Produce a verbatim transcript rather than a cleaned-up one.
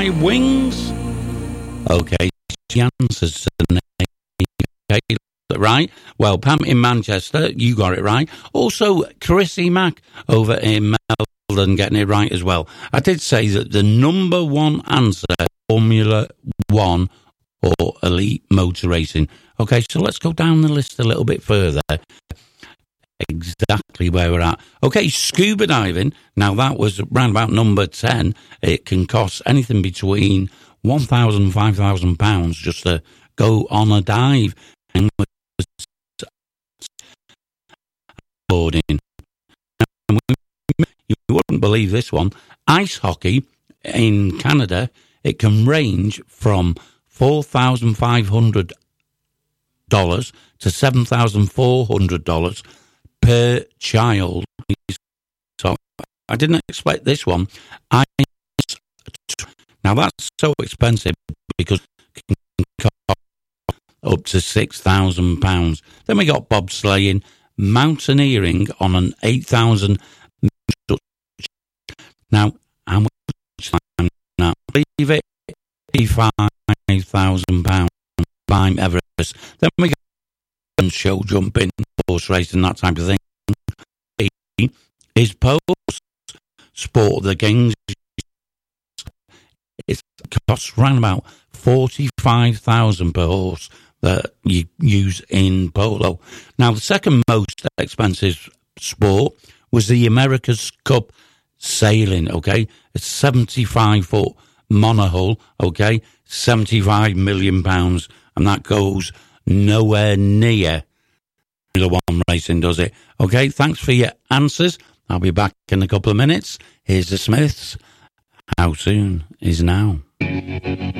Wings. Okay, she answers the name. Okay, right. Well, Pam in Manchester, you got it right. Also, Chrissy Mack over in Melbourne getting it right as well. I did say that the number one answer, Formula One or Elite Motor Racing. Okay, so let's go down the list a little bit further. Exactly where we're at. Okay, scuba diving. Now, that was around about number ten. It can cost anything between one thousand pounds, five thousand pounds just to go on a dive. And boarding. You wouldn't believe this one. Ice hockey in Canada, it can range from four thousand five hundred dollars to seven thousand four hundred dollars per child. So I didn't expect this one. I now that's so expensive because it can cost up to six thousand pounds. Then we got bobsleighing, mountaineering on an eight thousand. Now how much time now? Believe it, eighty-five thousand pounds. Climb Everest. Then we got show jumping, horse racing, that type of thing. Is post sport the Kings. It costs around about forty-five thousand per horse that you use in polo. Now, the second most expensive sport was the America's Cup sailing. Okay, it's seventy-five foot monohull. Okay, seventy-five million pounds, and that goes nowhere near the one racing, does it? Okay, thanks for your answers. I'll be back in a couple of minutes. Here's the Smiths. How soon is now?